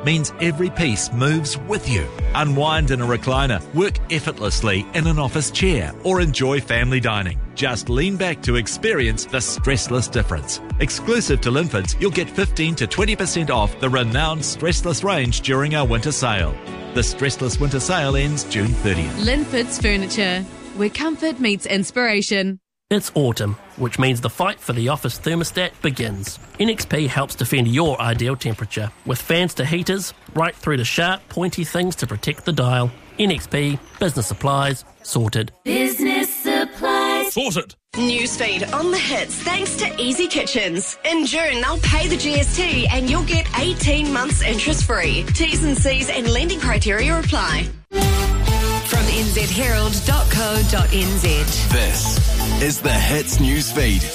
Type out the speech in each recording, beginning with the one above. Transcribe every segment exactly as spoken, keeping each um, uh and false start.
means every piece moves with you. Unwind in a recliner, work effortlessly in an office chair, or enjoy family dining. Just lean back to experience the stressless difference. Exclusive to Linfords, you'll get fifteen to twenty percent off the renowned Stressless range during our winter sale. The Stressless winter sale ends June thirtieth. Linfords Furniture, where comfort meets inspiration. It's autumn, which means the fight for the office thermostat begins. N X P helps defend your ideal temperature, with fans to heaters, right through to sharp, pointy things to protect the dial. N X P, business supplies, sorted. Business supplies. Sorted! Newsfeed on the hits thanks to Easy Kitchens. In June, they'll pay the G S T and you'll get eighteen months interest free. T's and C's and lending criteria apply. From n z herald dot co dot n z. This is the Hits Newsfeed.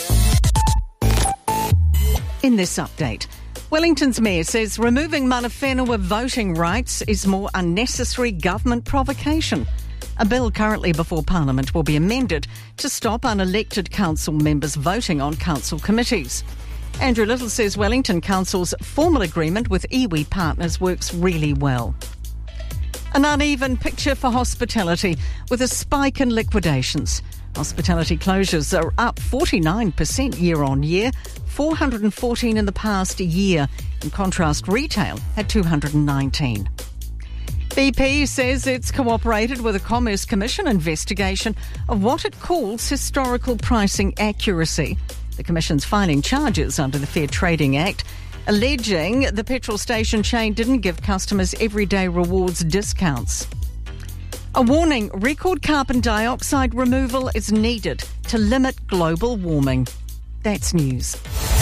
In this update, Wellington's mayor says removing mana whenua voting rights is more unnecessary government provocation. A bill currently before Parliament will be amended to stop unelected council members voting on council committees. Andrew Little says Wellington Council's formal agreement with iwi partners works really well. An uneven picture for hospitality with a spike in liquidations. Hospitality closures are up forty-nine percent year on year, four hundred fourteen in the past year. In contrast, retail had two hundred nineteen. B P says it's cooperated with a Commerce Commission investigation of what it calls historical pricing accuracy. The Commission's filing charges under the Fair Trading Act, alleging the petrol station chain didn't give customers everyday rewards discounts. A warning, record carbon dioxide removal is needed to limit global warming. That's news.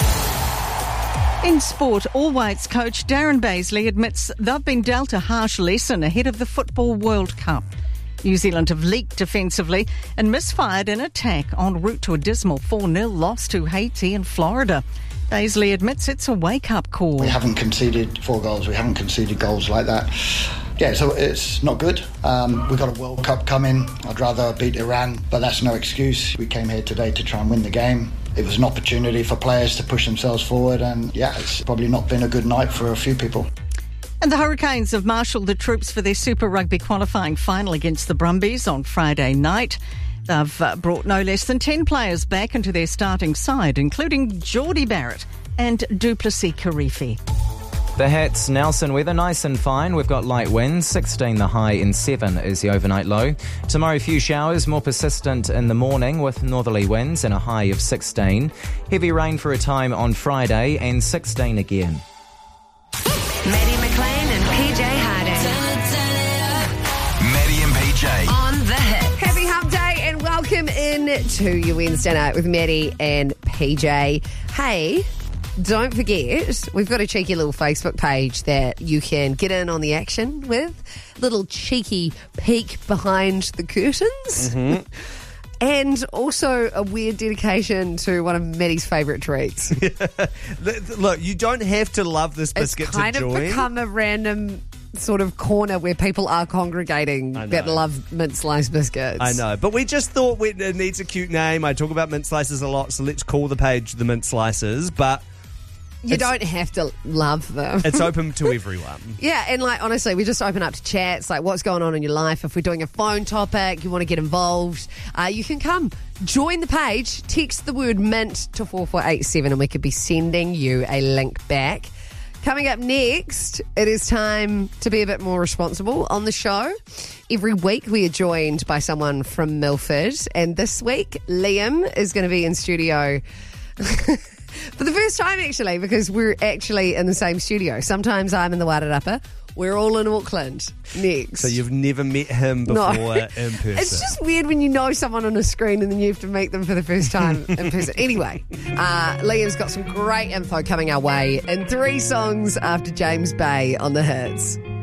In sport, All Whites coach Darren Bazley admits they've been dealt a harsh lesson ahead of the Football World Cup. New Zealand have leaked defensively and misfired an attack en route to a dismal four nil loss to Haiti and Florida. Bazley admits it's a wake-up call. We haven't conceded four goals. We haven't conceded goals like that. Yeah, so it's not good. Um, we've got a World Cup coming. I'd rather beat Iran, but that's no excuse. We came here today to try and win the game. It was an opportunity for players to push themselves forward, and yeah, it's probably not been a good night for a few people. And the Hurricanes have marshalled the troops for their Super Rugby qualifying final against the Brumbies on Friday night. They've uh, brought no less than ten players back into their starting side, including Geordie Barrett and Duplessis Karifi. The Hits, Nelson, weather nice and fine. We've got light winds, sixteen the high and seven is the overnight low. Tomorrow, few showers, more persistent in the morning with northerly winds and a high of sixteen. Heavy rain for a time on Friday and sixteen again. Maddie McLean and P J Harding. Maddie and P J. On the hit. Happy Hump Day and welcome in to your Wednesday night with Maddie and P J. Hey, don't forget, we've got a cheeky little Facebook page that you can get in on the action with. Little cheeky peek behind the curtains. Mm-hmm. And also a weird dedication to one of Maddie's favourite treats. Look, you don't have to love this biscuit it's kind to join. of become a random sort of corner where people are congregating that love mint slice biscuits. I know, but we just thought we, it needs a cute name. I talk about mint slices a lot, so let's call the page the Mint Slices, but you don't have to love them. It's open to everyone. Yeah, and like honestly, we just open up to chats, like what's going on in your life. If we're doing a phone topic, you want to get involved, uh, you can come join the page, text the word mint to four four eight seven and we could be sending you a link back. Coming up next, it is time to be a bit more responsible on the show. Every week we are joined by someone from Milford, and this week Liam is going to be in studio for the first time, actually, because we're actually in the same studio. Sometimes I'm in the Wairarapa. We're all in Auckland next. So you've never met him before No. in person. It's just weird when you know someone on a screen and then you have to meet them for the first time in person. Anyway, uh, Liam's got some great info coming our way in three songs after James Bay on the hits.